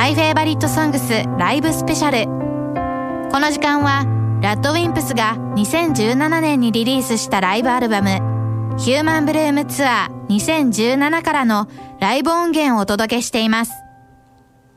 マイフェイバリットソングスライブスペシャル。この時間はラッドウィンプスが2017年にリリースしたライブアルバムヒューマンブルームツアー2017からのライブ音源をお届けしています。